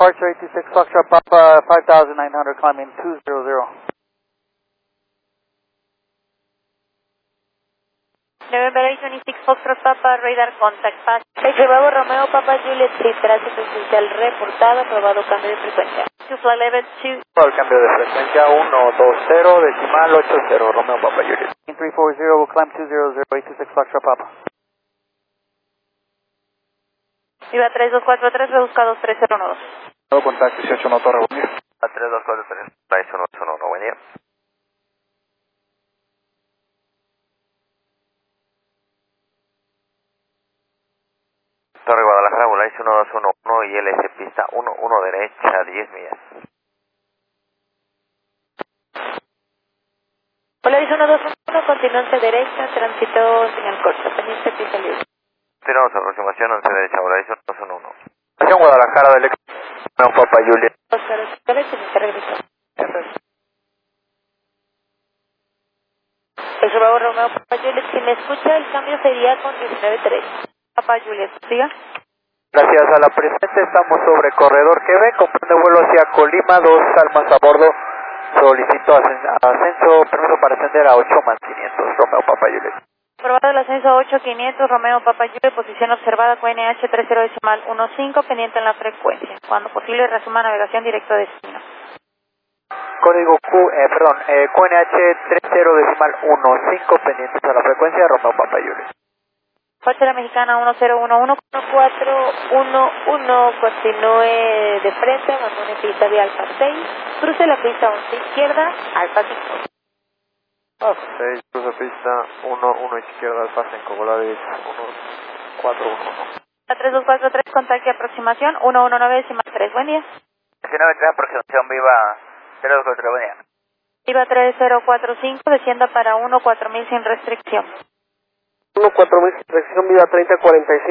Departure 86 Foxtrot Papa 5900 climbing 200. November 826 Foxtrot Papa, radar contact pass. Bravo Romeo Papa Juliet, sí, tránsito esencial reportado, aprobado cambio de frecuencia. To fly level 2. El cambio de frecuencia 120 decimal 80 Romeo Papa Juliet. 340 will climb 200 826 Foxtrot Papa. Viva 3243, rebusca 2302. Nuevo contacto 18 no Torre, buen día. 3243, Flight 111, buen día. Torre Guadalajara, Volaris 1211 y LS pista 11 derecha, 10 millas. Volaris 1211, continuante derecha, tránsito señal corta, pendiente pista libre. Tenemos aproximación 11 derecha, Volaris 1211. Estación Guadalajara del Romeo Papa Juliet. Oscar, se regresa. El Bravo Romeo Papa Juliet, si me escucha, el cambio sería con 19-3. Papa Juliet, siga. Gracias a la presente estamos sobre corredor Quebec, comprende vuelo hacia Colima, 2 almas a bordo. Solicito ascenso, permiso para ascender a 8 más 500, Romeo Papa Juliet. Aprobado el ascenso a 8500, Romeo Papa Juliet, posición observada QNH 30 decimal 15, pendiente en la frecuencia. Cuando posible, resuma navegación directo a destino. Código QNH 30 decimal 15, pendientes a la frecuencia, Romeo Papa Juliet. Fachera Mexicana 1011, 1411, continúe de frente, abandone pista de Alfa 6, cruce la pista 11 izquierda, Alfa 5. Alfa 6, cruce pista 1 izquierda, Alfa 5, Volaris 1411. A 3243, contacte aproximación 119 decimal 3, buen día. 19-3, aproximación, viva 024, buen día. Viva 3045, descienda para 14000 sin restricción. 14000 restricción, vida 3045.